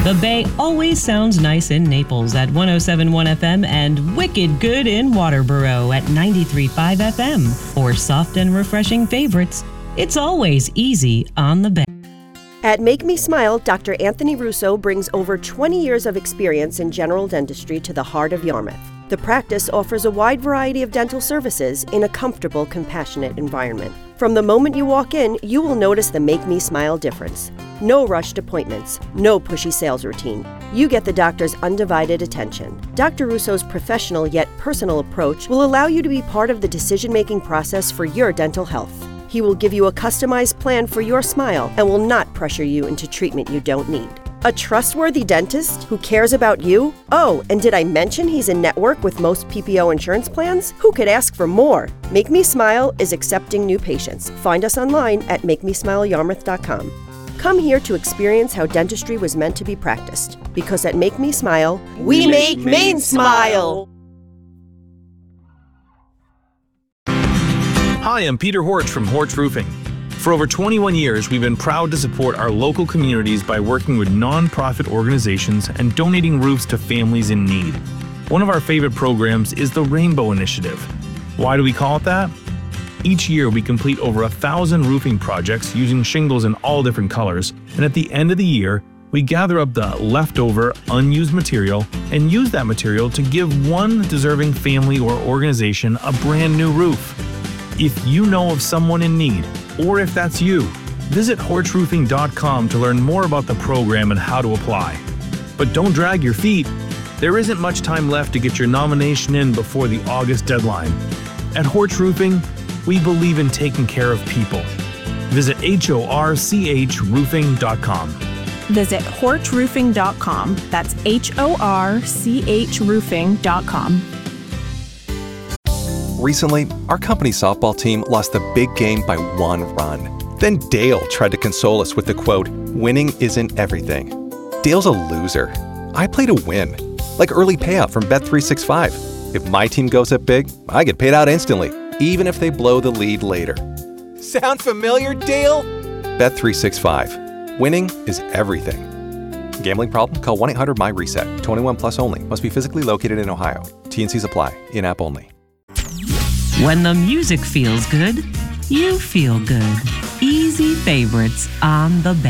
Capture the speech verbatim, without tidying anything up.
The Bay always sounds nice in Naples at one oh seven point one F M and wicked good in Waterboro at ninety-three point five F M. For soft and refreshing favorites, it's always easy on the Bay. At Make Me Smile, Doctor Anthony Russo brings over twenty years of experience in general dentistry to the heart of Yarmouth. The practice offers a wide variety of dental services in a comfortable, compassionate environment. From the moment you walk in, you will notice the Make Me Smile difference. No rushed appointments, no pushy sales routine. You get the doctor's undivided attention. Doctor Russo's professional yet personal approach will allow you to be part of the decision-making process for your dental health. He will give you a customized plan for your smile and will not pressure you into treatment you don't need. A trustworthy dentist who cares about you? Oh, and did I mention he's in network with most P P O insurance plans? Who could ask for more? Make Me Smile is accepting new patients. Find us online at make me smile yarmouth dot com. Come here to experience how dentistry was meant to be practiced. Because at Make Me Smile, we, we make Maine smile! Hi, I'm Peter Horch from Horch Roofing. For over twenty-one years, we've been proud to support our local communities by working with non-profit organizations and donating roofs to families in need. One of our favorite programs is the Rainbow Initiative. Why do we call it that? Each year, we complete over a thousand roofing projects using shingles in all different colors, and at the end of the year, we gather up the leftover, unused material and use that material to give one deserving family or organization a brand new roof. If you know of someone in need, or if that's you, visit horch roofing dot com to learn more about the program and how to apply. But don't drag your feet. There isn't much time left to get your nomination in before the August deadline. At Horch Roofing, we believe in taking care of people. Visit H O R C H roofing dot com. Visit horch roofing dot com. That's H O R C H roofing dot com. Recently, our company softball team lost the big game by one run. Then Dale tried to console us with the quote, "Winning isn't everything." Dale's a loser. I play to win, like early payout from Bet three sixty-five. If my team goes up big, I get paid out instantly, even if they blow the lead later. Sound familiar, Dale? Bet three sixty-five. Winning is everything. Gambling problem? Call one eight hundred M Y reset. twenty-one plus only. Must be physically located in Ohio. T and Cs apply. In-app only. When the music feels good, you feel good. Easy favorites on the Bay.